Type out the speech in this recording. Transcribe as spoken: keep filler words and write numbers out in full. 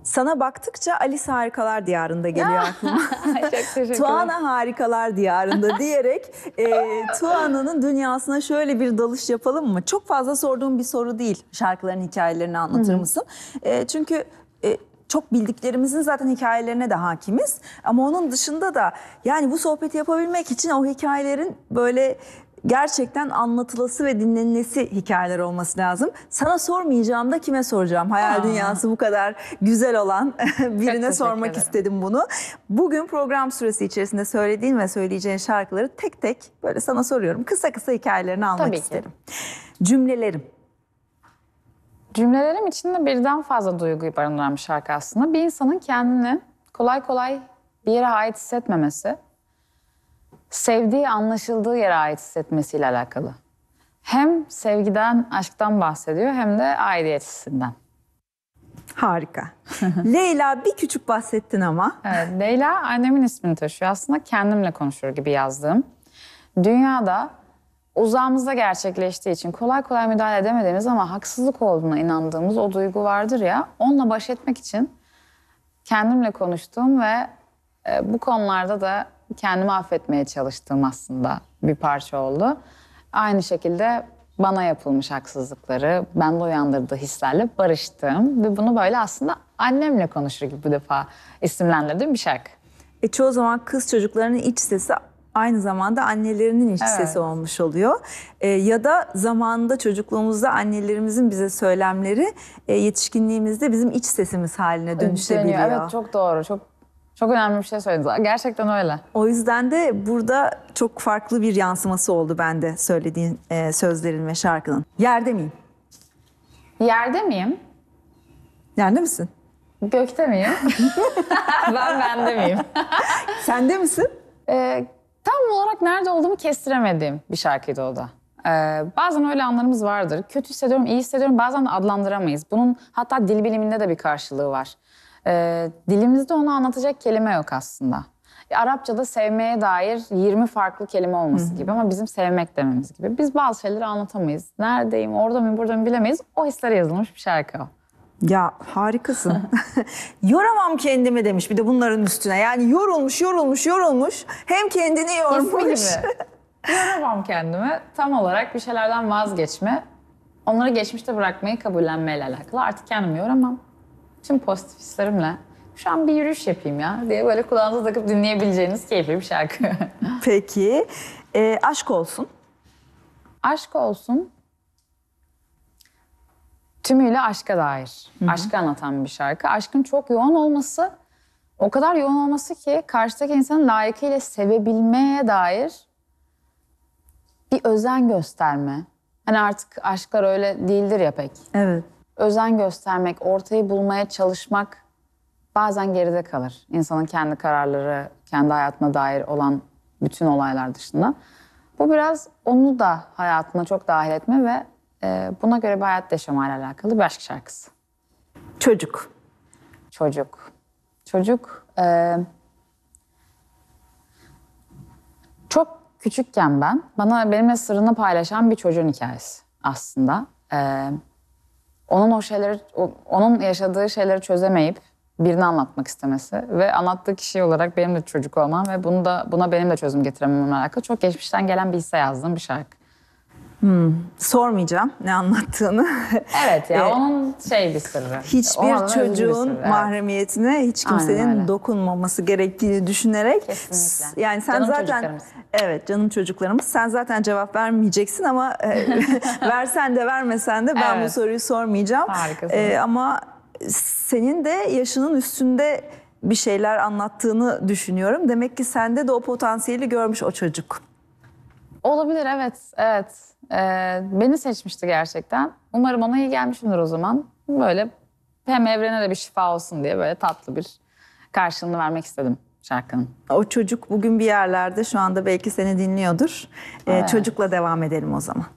Sana baktıkça Alice Harikalar Diyarı'nda geliyor aklıma. Çok teşekkür Tuana Harikalar Diyarı'nda diyerek e, Tuana'nın dünyasına şöyle bir dalış yapalım mı? Çok fazla sorduğum bir soru değil. Şarkıların hikayelerini anlatır Hı hı. mısın? E, çünkü e, çok bildiklerimizin zaten hikayelerine de hakimiz. Ama onun dışında da yani bu sohbeti yapabilmek için o hikayelerin böyle gerçekten anlatılası ve dinlenilesi hikayeler olması lazım. Sana sormayacağım da kime soracağım? Hayal Aa. dünyası bu kadar güzel olan birine teşekkür sormak ederim. istedim bunu. Bugün program süresi içerisinde söylediğin ve söyleyeceğin şarkıları tek tek böyle sana soruyorum. Kısa kısa hikayelerini almak Tabii ki. isterim. Cümlelerim. Cümlelerim içinde birden fazla duyguyu barındıran bir şarkı aslında. Bir insanın kendini kolay kolay bir yere ait hissetmemesi, sevdiği, anlaşıldığı yere ait hissetmesiyle alakalı. Hem sevgiden, aşktan bahsediyor hem de aidiyet hissinden. Harika. Leyla bir küçük bahsettin ama. Evet, Leyla annemin ismini taşıyor. Aslında kendimle konuşur gibi yazdığım. Dünyada uzağımızda gerçekleştiği için kolay kolay müdahale edemediğimiz ama haksızlık olduğuna inandığımız o duygu vardır ya, onunla baş etmek için kendimle konuştuğum ve e, bu konularda da kendimi affetmeye çalıştığım aslında bir parça oldu. Aynı şekilde bana yapılmış haksızlıkları, bende uyandırdığı hislerle barıştım ve bunu böyle aslında annemle konuşur gibi bu defa isimlendirdiğim bir şarkı. E, çoğu zaman kız çocuklarının iç sesi aynı zamanda annelerinin iç Evet. sesi olmuş oluyor. E, ya da zamanında çocukluğumuzda annelerimizin bize söylemleri e, yetişkinliğimizde bizim iç sesimiz haline dönüşebiliyor. Dönüyor. Evet, çok doğru. Çok çok önemli bir şey söylediniz. Gerçekten öyle. O yüzden de burada çok farklı bir yansıması oldu bende söylediğin e, sözlerin ve şarkının. Yerde miyim? Yerde miyim? Yerde misin? Gökte miyim? Ben bende miyim? Sende misin? Ee, tam olarak nerede olduğumu kestiremediğim bir şarkıydı o da. Ee, bazen öyle anlarımız vardır. Kötü hissediyorum, iyi hissediyorum. Bazen de adlandıramayız. Bunun hatta dil biliminde de bir karşılığı var. Ee, dilimizde onu anlatacak kelime yok aslında. E, Arapçada sevmeye dair yirmi farklı kelime olması gibi ama bizim sevmek dememiz gibi. Biz bazı şeyleri anlatamayız. Neredeyim, orada mı, burada mı bilemeyiz. O hislere yazılmış bir şarkı o. Ya harikasın. Yoramam kendimi demiş bir de bunların üstüne. Yani yorulmuş, yorulmuş, yorulmuş. Hem kendini yormuş. İsmi gibi. Yoramam kendimi. Tam olarak bir şeylerden vazgeçme. Onları geçmişte bırakmayı kabullenmeyle alakalı. Artık kendimi yoramam. Tüm pozitif hislerimle şu an bir yürüyüş yapayım ya diye böyle kulağınıza takıp dinleyebileceğiniz keyifli bir şarkı. Peki. E, aşk olsun. Aşk olsun. Tümüyle aşka dair. Hı hı. Aşkı anlatan bir şarkı. Aşkın çok yoğun olması, o kadar yoğun olması ki karşıdaki insanı layıkıyla sevebilmeye dair bir özen gösterme. Hani artık aşklar öyle değildir ya pek. Evet. Özen göstermek, ortayı bulmaya çalışmak bazen geride kalır. İnsanın kendi kararları, kendi hayatına dair olan bütün olaylar dışında. Bu biraz onu da hayatına çok dahil etme ve e, buna göre bir hayat yaşamayla alakalı bir aşk şarkısı. Çocuk. Çocuk. Çocuk e, çok küçükken ben, bana benimle sırrını paylaşan bir çocuğun hikayesi aslında. E, onun o şeyleri, o, onun yaşadığı şeyleri çözemeyip birine anlatmak istemesi ve anlattığı kişi olarak benim de çocuk olmam ve bunu da buna benim de çözüm getiremememle alakalı çok geçmişten gelen bir hisse yazdığım bir şarkı. Hmm. Sormayacağım ne anlattığını. Evet ya Ee, onun şey bir sırrı. Hiçbir Olmadan özgür bir çocuğun sırrı, evet. mahremiyetine hiç kimsenin Aynen öyle. dokunmaması gerektiğini düşünerek. Kesinlikle. Yani sen Canım zaten çocuklarımız. evet canım çocuklarımız. Sen zaten cevap vermeyeceksin ama e, versen de vermesen de ben Evet. bu soruyu sormayacağım. Harikasın. E, ama senin de yaşının üstünde bir şeyler anlattığını düşünüyorum. Demek ki sende de o potansiyeli görmüş o çocuk. Olabilir, evet, evet. Ee, beni seçmişti gerçekten. Umarım ona iyi gelmişimdir o zaman. Böyle hem evrene de bir şifa olsun diye böyle tatlı bir karşılığını vermek istedim şarkının. O çocuk bugün bir yerlerde şu anda belki seni dinliyordur. E, Evet. çocukla devam edelim o zaman.